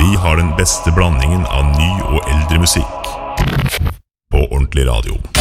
Vi har den beste blandingen av ny og eldre musikk på ordentlig radio.